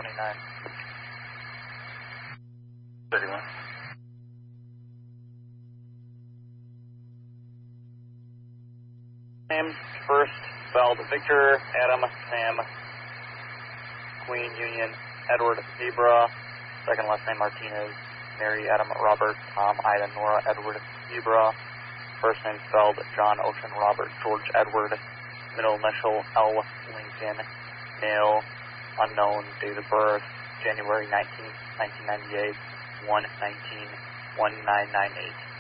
29. 31. Names, first spelled Victor, Adam, Sam, Queen, Union, Edward, Zebra. Second last name Martinez, Mary, Adam, Robert, Tom, Ida, Nora, Edward, Zebra. First name spelled John, Ocean, Robert, George, Edward. Middle initial L, Lincoln. Male, unknown, date of birth, January 19th, 1998, 1/19/1998.